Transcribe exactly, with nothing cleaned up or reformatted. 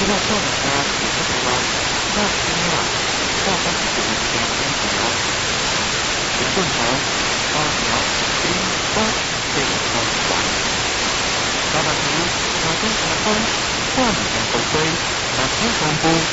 知道校长家有这个吗？那今天啊，下班之前先跟你聊。不正常，八秒零八这个超快。老板好，我跟下班，换你的头盔，打开红布。